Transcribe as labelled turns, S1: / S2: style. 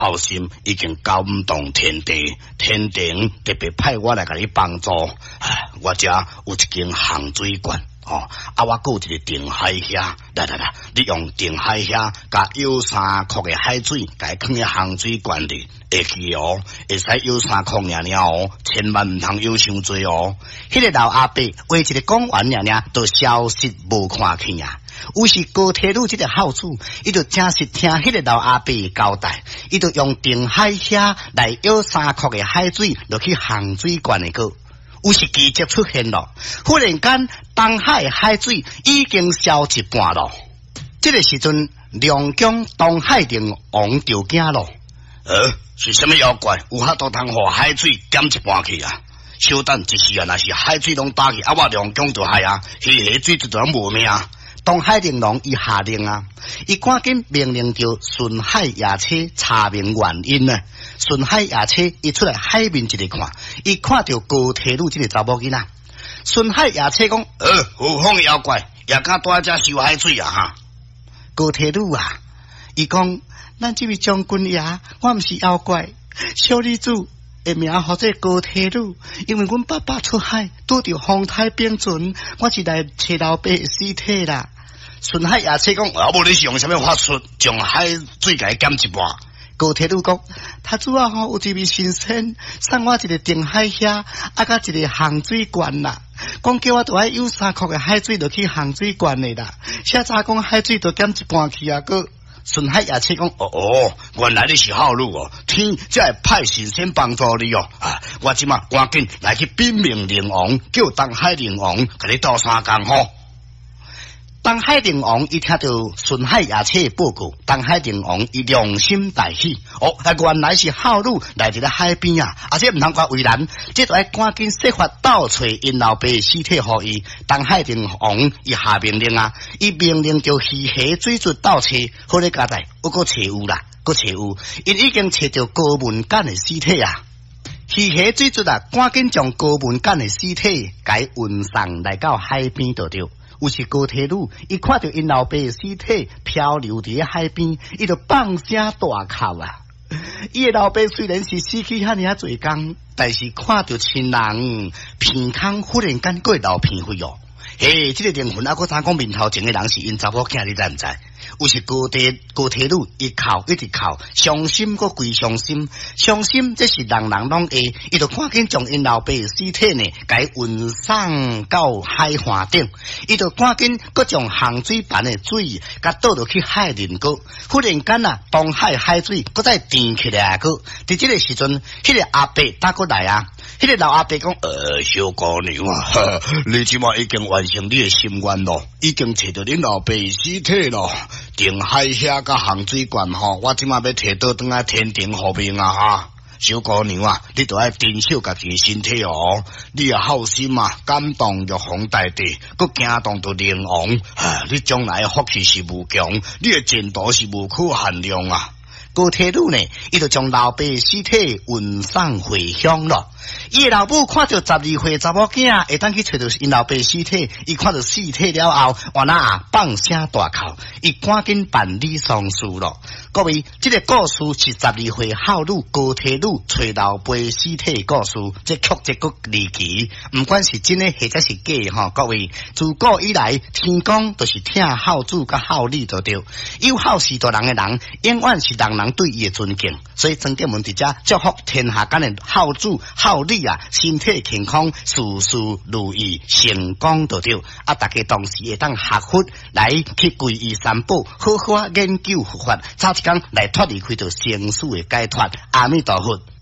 S1: 后心已经感动天地，天庭特别派我来甲你帮助。我遮有一间杭水馆。我还有一个定海虾，来，你用定海虾甲有3块的海水，甲伊放喺杭水馆里，会记哦，会使有3块尔哦，千万唔通有伤多哦。迄个老阿伯话一个讲完尔，就消失无看去啊。有时高铁路这个好处，伊就正是听迄个老阿伯交代，伊就用定海虾来有3块的海水，落去杭水馆的个。有时奇迹出现了，忽然间东海海水已经消一半了。这个时阵，龙江东海陵王就惊了。是什么妖怪？有遐多通互海水减一半去啊？小等一时啊，若是海水拢打去，我龙江就害啊，迄水就拢无命。东海陵王伊下令啊，伊赶紧命令着顺海夜车查明原因呢。顺海夜车伊出来海面一个看，伊看到高铁路这个查某囡仔。顺海夜车讲：有风妖怪，也敢带遮收海水啊哈！高铁路啊，伊讲：咱这位将军爷，我毋是妖怪，小李子的名号做高铁路，因为阮爸爸出海拄着风台冰船，我是来找老爸的尸体啦。顺海夜车讲：无你是用什么法术将海水甲伊减一半？高铁路讲：他主要有一位先生送我一个定海虾，甲一个杭水罐啦。讲叫我都爱有3块的海水落去杭水罐的啦。现在讲海水都减一半去啊！个顺海夜车讲：原来你是好路哦，天才会派先生帮助你哦。我即马赶紧来去禀命灵王，叫东海灵王甲你斗3工吼。东海陵王伊听到顺海夜车的报告，东海陵王伊良心大喜，原来是好路来伫咧海边啊！这唔通怪为难，这就要赶紧设法倒找因老爸的尸体互伊。东海陵王伊下命令啊，伊命令着鱼虾水族倒找，好咧交代，我搁找有啦，搁找有，因已经找到高文干的尸体啊！鱼虾水族啊，赶紧将高文干的尸体改运送来到海边就对。有时高铁路，伊看到因老爸的尸体漂流伫海边，伊就放声大哭啊！伊的老爸虽然是死去遐尔侪工，但是看到亲人鼻孔忽然间过流鼻血哦。这个灵魂还佫怎讲面头前的人是因查某囝，你知唔知？有时高铁路一哭一直哭，伤心佫归伤心，伤心这是人人拢会，伊就赶紧将因老爸的尸体呢，甲伊运送到海岸顶，伊就赶紧佫将杭水板的水，甲倒落去海面个。忽然间啊，东海海水佫再甜起来个。伫这个时阵，迄个阿伯打过来啊，迄个老阿伯讲：小姑娘啊，你即马已经完成你的心愿咯，已经找到恁老爸的尸体咯。定海虾甲杭水罐吼，我即马要摕倒转来天庭护命啊哈！小姑娘啊，你都要珍惜家己的身体哦。你也好心啊，感动玉皇大帝，佮惊动到灵王，你将来的福气是无穷，你的前途是无可限量啊！高铁路呢，伊就将老爸的尸体运送回乡了。伊的老母看到12岁查某囝会当去找到因老爸的尸体，伊看到尸体了后，哇那放声大哭，伊赶紧办理丧事了。各位，这个故事是12岁孝女高铁路找老爸的尸体的故事，这曲折个离奇，不管是真的或者是假哈。各位，自古以来，天公都是听孝子甲孝女就对，有孝事大人的人，永远是人人对伊的尊敬。所以曾经文伫遮祝福天下间的孝子孝女啊，身体健康，事事如意，成功就对。大家同时会当学佛来去皈依三宝，好好研究佛法，早一天来脱离开着生死的解脱。阿弥陀佛。